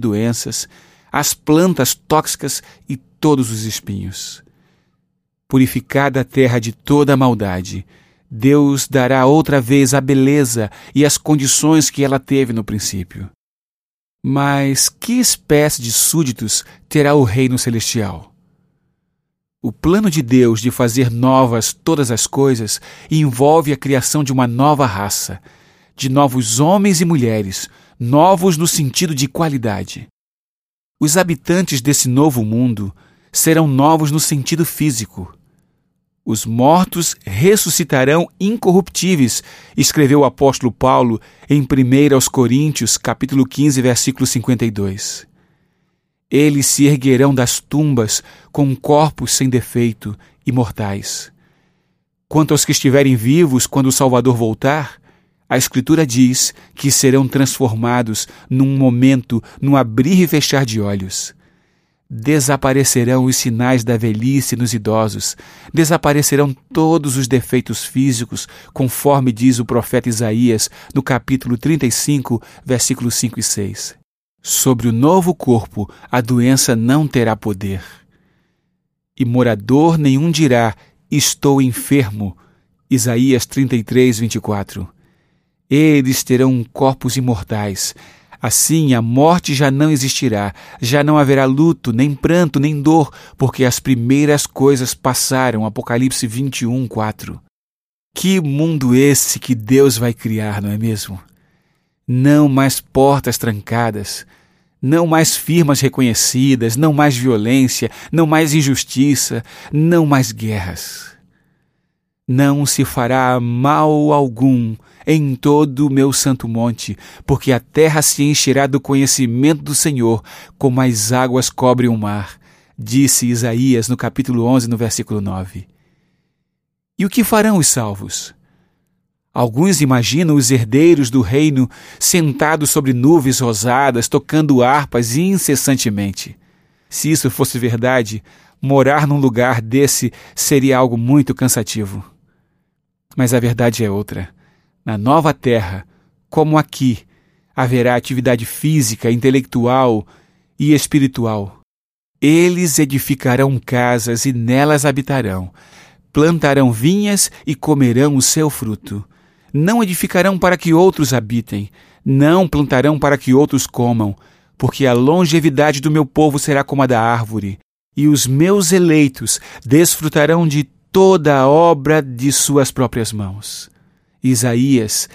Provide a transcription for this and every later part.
doenças, as plantas tóxicas e todos os espinhos. Purificada a terra de toda a maldade, Deus dará outra vez a beleza e as condições que ela teve no princípio. Mas que espécie de súditos terá o reino celestial? O plano de Deus de fazer novas todas as coisas envolve a criação de uma nova raça, de novos homens e mulheres, novos no sentido de qualidade. Os habitantes desse novo mundo serão novos no sentido físico. Os mortos ressuscitarão incorruptíveis, escreveu o apóstolo Paulo em 1 Coríntios, capítulo 15, versículo 52. Eles se erguerão das tumbas com corpos sem defeito, imortais. Quanto aos que estiverem vivos quando o Salvador voltar, a Escritura diz que serão transformados num momento, num abrir e fechar de olhos. Desaparecerão os sinais da velhice nos idosos, desaparecerão todos os defeitos físicos, conforme diz o profeta Isaías no capítulo 35, versículos 5 e 6. Sobre o novo corpo a doença não terá poder. E morador nenhum dirá, estou enfermo. Isaías 33, 24. Eles terão corpos imortais. Assim a morte já não existirá, já não haverá luto, nem pranto, nem dor, porque as primeiras coisas passaram. Apocalipse 21, 4. Que mundo esse que Deus vai criar, não é mesmo? Não mais portas trancadas, não mais firmas reconhecidas, não mais violência, não mais injustiça, não mais guerras. Não se fará mal algum em todo o meu santo monte, porque a terra se encherá do conhecimento do Senhor, como as águas cobrem o mar, disse Isaías no capítulo 11, no versículo 9. E o que farão os salvos? Alguns imaginam os herdeiros do reino sentados sobre nuvens rosadas, tocando harpas incessantemente. Se isso fosse verdade, morar num lugar desse seria algo muito cansativo. Mas a verdade é outra. Na nova terra, como aqui, haverá atividade física, intelectual e espiritual. Eles edificarão casas e nelas habitarão. Plantarão vinhas e comerão o seu fruto. Não edificarão para que outros habitem. Não plantarão para que outros comam, porque a longevidade do meu povo será como a da árvore, e os meus eleitos desfrutarão de toda a obra de suas próprias mãos. Isaías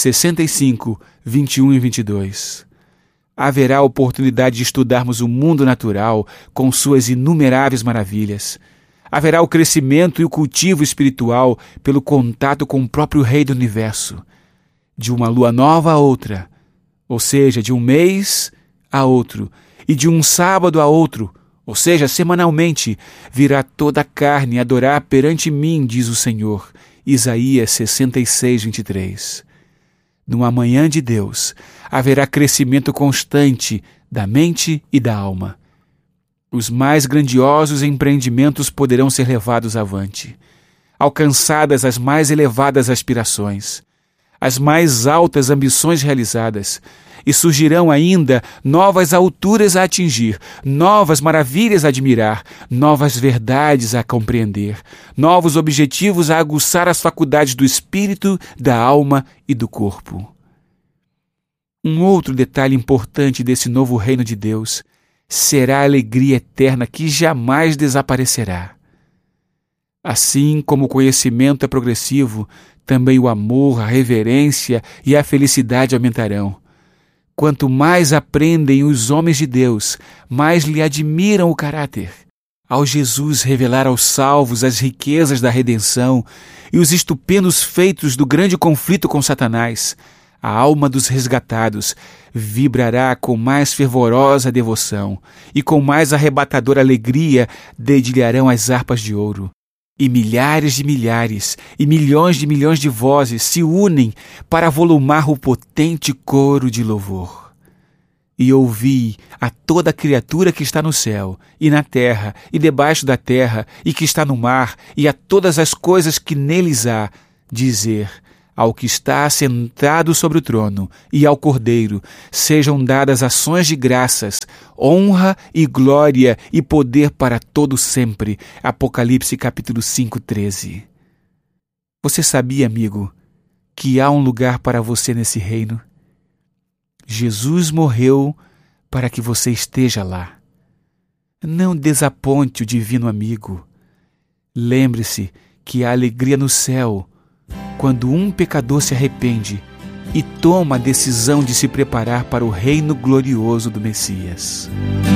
65, 21 e 22. Haverá oportunidade de estudarmos o mundo natural com suas inumeráveis maravilhas. Haverá o crescimento e o cultivo espiritual pelo contato com o próprio Rei do Universo. De uma lua nova a outra, ou seja, de um mês a outro, e de um sábado a outro, ou seja, semanalmente, virá toda a carne adorar perante mim, diz o Senhor. Isaías 66, 23. No amanhã de Deus, haverá crescimento constante da mente e da alma. Os mais grandiosos empreendimentos poderão ser levados avante, alcançadas as mais elevadas aspirações, as mais altas ambições realizadas, e surgirão ainda novas alturas a atingir, novas maravilhas a admirar, novas verdades a compreender, novos objetivos a aguçar as faculdades do espírito, da alma e do corpo. Um outro detalhe importante desse novo reino de Deus será a alegria eterna que jamais desaparecerá. Assim como o conhecimento é progressivo, também o amor, a reverência e a felicidade aumentarão. Quanto mais aprendem os homens de Deus, mais lhe admiram o caráter. Ao Jesus revelar aos salvos as riquezas da redenção e os estupendos feitos do grande conflito com Satanás, a alma dos resgatados vibrará com mais fervorosa devoção e com mais arrebatadora alegria dedilharão as harpas de ouro. E milhares de milhares e milhões de vozes se unem para volumar o potente coro de louvor. E ouvi a toda criatura que está no céu, e na terra, e debaixo da terra, e que está no mar, e a todas as coisas que neles há, dizer: Ao que está assentado sobre o trono e ao Cordeiro sejam dadas ações de graças, honra e glória e poder para todo sempre. Apocalipse capítulo 5, 13. Você sabia, amigo, que há um lugar para você nesse reino? Jesus morreu para que você esteja lá. Não desaponte o divino amigo. Lembre-se que há alegria no céu quando um pecador se arrepende e toma a decisão de se preparar para o reino glorioso do Messias.